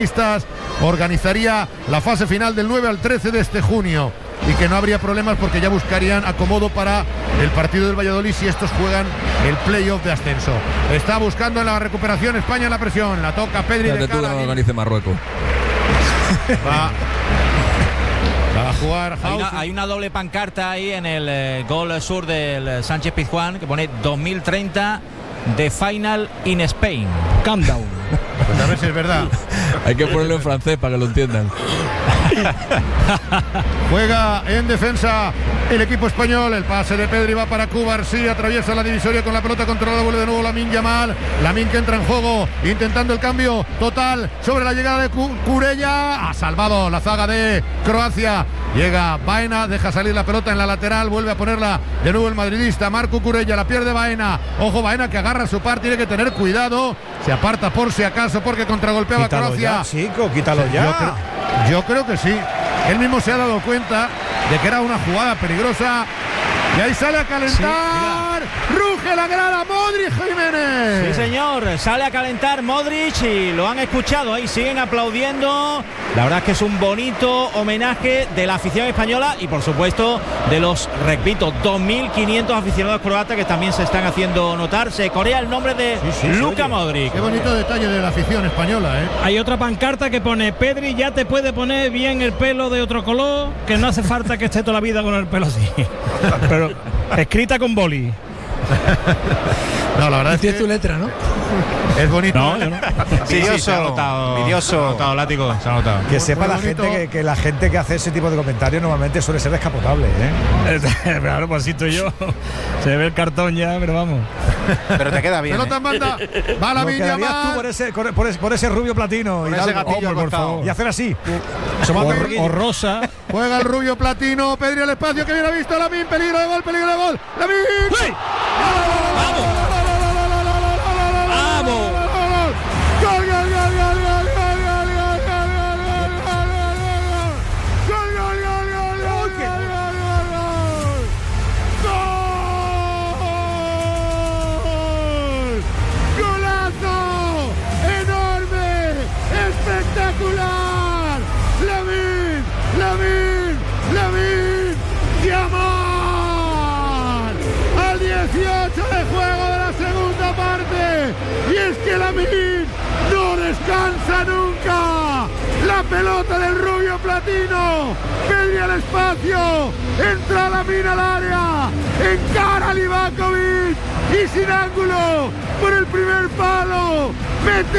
organizaría la fase final del 9 al 13 de este junio y que no habría problemas porque ya buscarían acomodo para el partido del Valladolid si estos juegan el playoff de ascenso. Está buscando en la recuperación España en la presión, la toca Pedri de cara. Tú no organices Marruecos. Va a jugar hay una doble pancarta ahí en el gol sur del Sánchez Pizjuán que pone 2030 The Final in Spain. Countdown. Pues a ver si es verdad. Hay que ponerlo en francés para que lo entiendan. Juega en defensa el equipo español. El pase de Pedri va para Cubarsí. Atraviesa la divisoria con la pelota controlada. Vuelve de nuevo Lamine Yamal. Lamine que entra en juego, intentando el cambio total sobre la llegada de Cucurella. Ha salvado la zaga de Croacia. Llega Baena, deja salir la pelota en la lateral. Vuelve a ponerla de nuevo el madridista Marc Cucurella. La pierde Baena. Ojo Baena que agarra su par. Tiene que tener cuidado. Se aparta por si acaso porque contragolpeaba quítalo Croacia. Ya, chico, quítalo ya. Yo creo que sí. Él mismo se ha dado cuenta de que era una jugada peligrosa. Y ahí sale a calentar. Ruge la grada Modric Jiménez. Sí, señor. Sale a calentar Modric y lo han escuchado. Ahí siguen aplaudiendo. La verdad es que es un bonito homenaje de la afición española y, por supuesto, de los, repito, 2.500 aficionados croatas que también se están haciendo notar. Se corea el nombre de Luka Modric. Qué bonito detalle de la afición española, ¿eh? Hay otra pancarta que pone: Pedri ya te puede poner bien el pelo de otro color, que no hace falta que esté toda la vida con el pelo así. Pero escrita con boli. No, la verdad es que tu letra, ¿no? es bonito. No, yo no. Sí, se ha notado. Se ha notado, látigo. Se ha notado. Que sepa la gente que la gente que hace ese tipo de comentarios normalmente suele ser descapotable, ¿eh? Claro, pues así estoy yo. Se ve el cartón ya, pero vamos. Pero te queda bien. Pelota en banda. Va la Viña por ese rubio platino y ese gatillo por favor. Y hacer así. O rosa. Juega el rubio platino. Pedri al espacio que bien ha visto Lamine. Peligro de gol, peligro de gol. Lamine. ¡Sí! ¡Vamos! ¡Vamos! ¡Gol, gol, gol, gol, gol, espectacular! Lamine Yamal al 18 de juego de la segunda parte, y es que Lamine no descansa nunca. La pelota del rubio platino, Pedri al espacio, entra Lamine al área, encara a Livakovic y sin ángulo por el primer palo mete